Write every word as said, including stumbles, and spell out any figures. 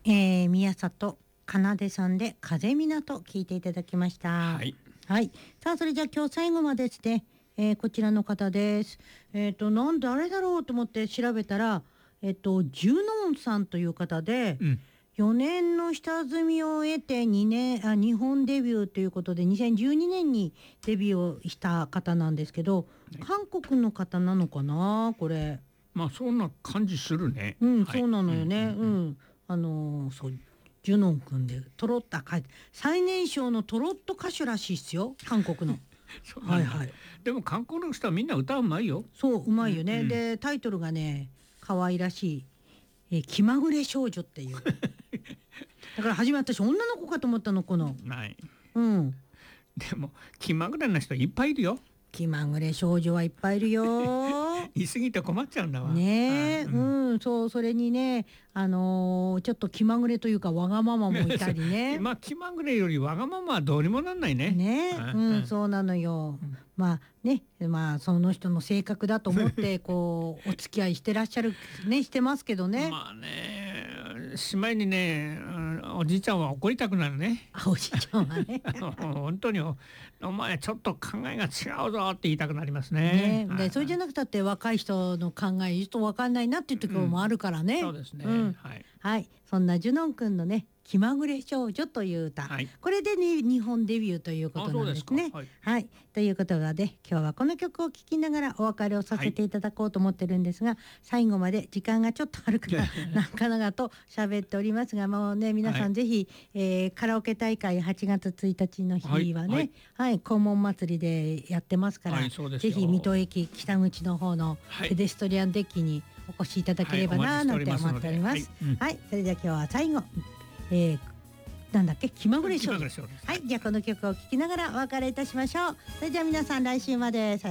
えー、宮里奏さんで風港聞いていただきました。 はい、 はい、さあそれじゃあ今日最後までですね、えー、こちらの方です。えっ、ー、となんであれだろうと思って調べたら、えっ、ー、とジュノンさんという方で、 うん、 よねんの下積みを得てにねんあ日本デビューということでにせんじゅうにねんにデビューをした方なんですけど、 はい、 韓国の方なのかなこれ。 まあそんな感じするね。 うん、 はい、 そうなのよね。 うんうんうんうん、あのーそうジュノン君でトロッとか最年少のトロッと歌手らしいっすよ、韓国の。 そうなんだ。 はいはい。 でも韓国の人はみんな歌うまいよ。 そううまいよね。 うんうん、 でタイトルがね可愛らしい、えー気まぐれ少女っていう。だから初め私女の子かと思ったのこの。 ない。 うん。 でも気まぐれな人いっぱいいるよ。 気まぐれ少女はいっぱいいるよ。 言い過ぎて困っちゃうんだわ。 ねえ、 ああ、 ううんん、そうそれにね、あのーちょっと気まぐれというかわがままもいたりね。 まあ気まぐれよりわがままはどうにもなんないね。 ねえ、 ああ、 う、 うんん、 そうなのよ。まあね、まあその人の性格だと思ってこうお付き合いしてらっしゃるねしてますけどね。 まあね、しまいにね、うんおじいちゃんは怒りたくなるね。 あ、おじいちゃんはね。 本当に お, お前ちょっと考えが違うぞって言いたくなりますねね。 でそれじゃなくたって若い人の考えちょっと分かんないなっていうところもあるからね。 そうですね。 うんはい。 はい、そんなジュノン君のね気まぐれ少女という歌、 はい、 これで、ね、日本デビューということなんですね。 あ、そうですか。はい、はい、ということで今日はこの曲を聴きながらお別れをさせていただこうと思ってるんですが、はい、最後まで時間がちょっとあるからなかなかと喋っておりますが、もうね皆さんぜひ、はい、えー、カラオケ大会はちがつついたちの日はね、はいはいはい、黄門祭りでやってますから、はい、ぜひ水戸駅北口の方のペデストリアンデッキにお越しいただければななんて思っております。はい、うんはい、それでは今日は最後、えー、なんだっけ気まぐれ少女。はい、じゃあこの曲を聴きながらお別れいたしましょう。それじゃあ皆さん来週まで。さよ